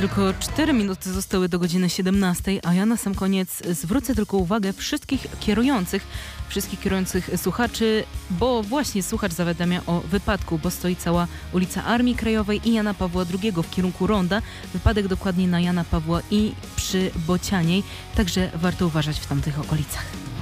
Tylko 4 minuty zostały do godziny 17, a ja na sam koniec zwrócę tylko uwagę wszystkich kierujących słuchaczy, bo właśnie słuchacz zawiadamia o wypadku, bo stoi cała ulica Armii Krajowej i Jana Pawła II w kierunku Ronda. Wypadek dokładnie na Jana Pawła i przy Bocianiej, także warto uważać w tamtych okolicach.